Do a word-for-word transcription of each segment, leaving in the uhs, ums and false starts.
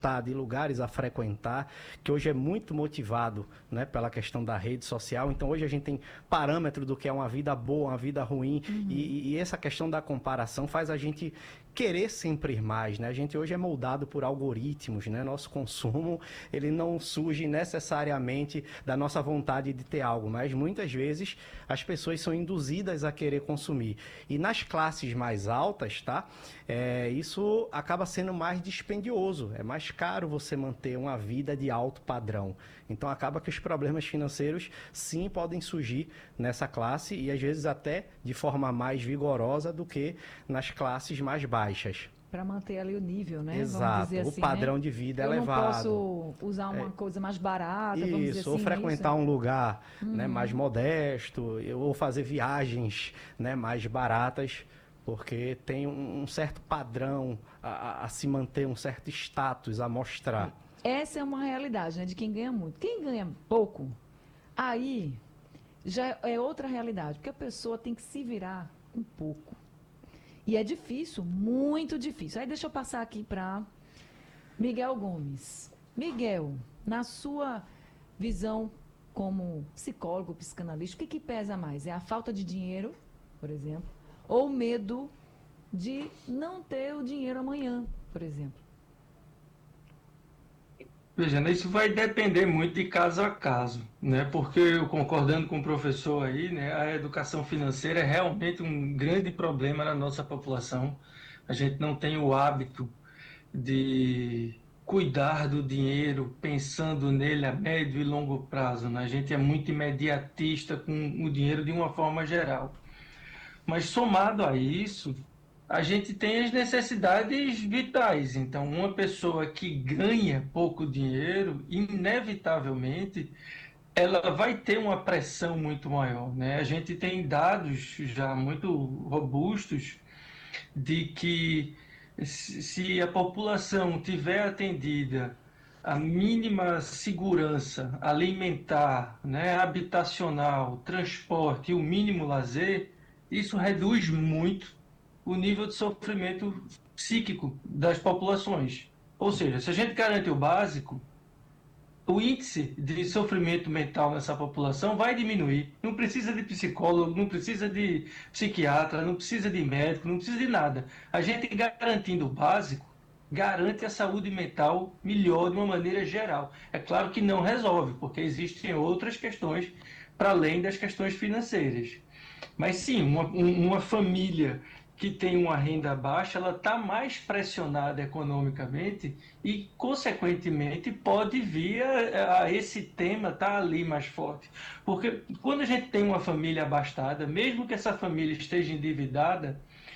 de lugares a frequentar, que hoje é muito motivado, né, pela questão da rede social. Então hoje a gente tem parâmetro do que é uma vida boa, uma vida ruim, uhum. e, e essa questão da comparação faz a gente querer sempre mais, né? A gente hoje é moldado por algoritmos, né? Nosso consumo, ele não surge necessariamente da nossa vontade de ter algo, mas muitas vezes as pessoas são induzidas a querer consumir. E nas classes mais altas, tá? É, isso acaba sendo mais dispendioso, é mais caro você manter uma vida de alto padrão. Então acaba que os problemas financeiros sim podem surgir nessa classe e às vezes até de forma mais vigorosa do que nas classes mais baixas. Para manter ali o nível, né? Exato, vamos dizer assim, o padrão né? de vida eu elevado. Eu não posso usar uma é, coisa mais barata, isso, vamos dizer assim. Ou frequentar isso. um lugar uhum. né, mais modesto, ou fazer viagens né, mais baratas, porque tem um, um certo padrão a, a, a se manter, um certo status a mostrar. Essa é uma realidade, né? De quem ganha muito. Quem ganha pouco, aí já é outra realidade, porque a pessoa tem que se virar um pouco. E é difícil, muito difícil. Aí deixa eu passar aqui para Miguel Gomes. Miguel, na sua visão como psicólogo, psicanalista, o que, que pesa mais? É a falta de dinheiro, por exemplo, ou o medo de não ter o dinheiro amanhã, por exemplo? Veja, né, isso vai depender muito de caso a caso, né? Porque eu concordando com o professor aí, né, a educação financeira é realmente um grande problema na nossa população. A gente não tem o hábito de cuidar do dinheiro, pensando nele a médio e longo prazo, né? A gente é muito imediatista com o dinheiro de uma forma geral. Mas somado a isso, a gente tem as necessidades vitais. Então, uma pessoa que ganha pouco dinheiro, inevitavelmente, ela vai ter uma pressão muito maior, né? A gente tem dados já muito robustos de que se a população tiver atendida a mínima segurança alimentar, né, habitacional, transporte e o mínimo lazer, isso reduz muito o nível de sofrimento psíquico das populações. Ou seja, se a gente garante o básico, o índice de sofrimento mental nessa população vai diminuir. Não precisa de psicólogo, não precisa de psiquiatra, não precisa de médico, não precisa de nada. A gente garantindo o básico, garante a saúde mental melhor de uma maneira geral. É claro que não resolve, porque existem outras questões para além das questões financeiras. Mas sim, uma, uma família que tem uma renda baixa, ela está mais pressionada economicamente e, consequentemente, pode vir a, a esse tema estar tá ali mais forte. Porque quando a gente tem uma família abastada, mesmo que essa família esteja endividada,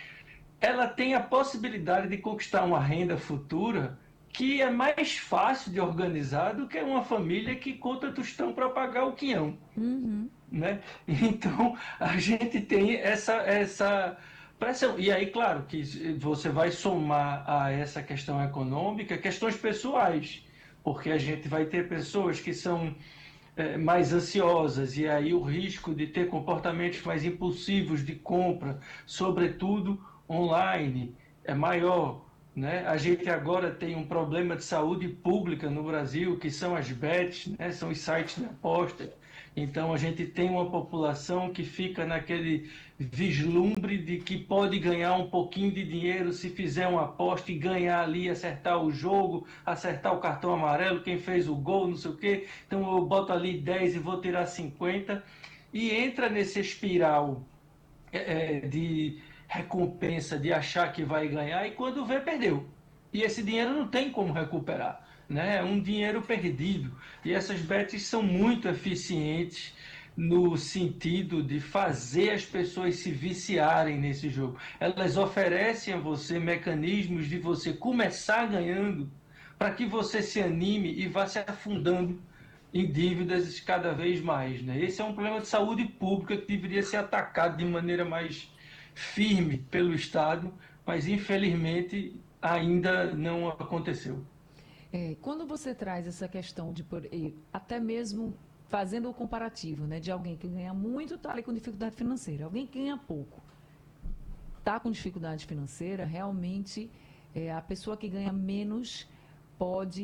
ela tem a possibilidade de conquistar uma renda futura que é mais fácil de organizar do que uma família que conta tostão para pagar o quinhão. Uhum. Né? Então, a gente tem essa... essa pressão. E aí, claro, que você vai somar a essa questão econômica questões pessoais, porque a gente vai ter pessoas que são é, mais ansiosas, e aí o risco de ter comportamentos mais impulsivos de compra, sobretudo online, é maior. Né? A gente agora tem um problema de saúde pública no Brasil, que são as bets, né? São os sites de apostas. Então a gente tem uma população que fica naquele vislumbre de que pode ganhar um pouquinho de dinheiro se fizer uma aposta e ganhar ali, acertar o jogo, acertar o cartão amarelo, quem fez o gol, não sei o quê. Então eu boto ali dez e vou tirar cinquenta. E entra nesse espiral é, de recompensa, de achar que vai ganhar, e quando vê, perdeu. E esse dinheiro não tem como recuperar. Né? É um dinheiro perdido. E essas bets são muito eficientes no sentido de fazer as pessoas se viciarem nesse jogo. Elas oferecem a você mecanismos de você começar ganhando para que você se anime e vá se afundando em dívidas cada vez mais. Né? Esse é um problema de saúde pública que deveria ser atacado de maneira mais firme pelo Estado, mas infelizmente ainda não aconteceu. É, quando você traz essa questão de até mesmo fazendo o comparativo, né, de alguém que ganha muito está ali com dificuldade financeira, alguém que ganha pouco está com dificuldade financeira, realmente é, a pessoa que ganha menos pode